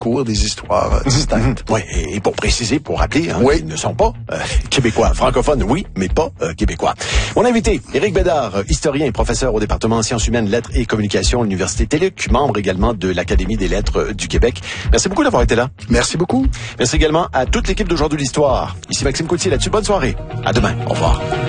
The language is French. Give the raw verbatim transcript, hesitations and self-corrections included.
cours des histoires euh, distinctes. Oui, et pour préciser, pour rappeler, hein, Oui. ils ne sont pas euh, québécois. Francophones, oui, mais pas euh, québécois. Mon invité, Éric Bédard, euh, historien et professeur au département sciences humaines, lettres et communications à l'Université TÉLUQ, membre également de l'Académie des lettres euh, du Québec. Merci beaucoup d'avoir été là. Merci beaucoup. Merci également à toute l'équipe d'Aujourd'hui l'Histoire. Ici Maxime Coutier là-dessus. Bonne soirée. À demain. Au revoir.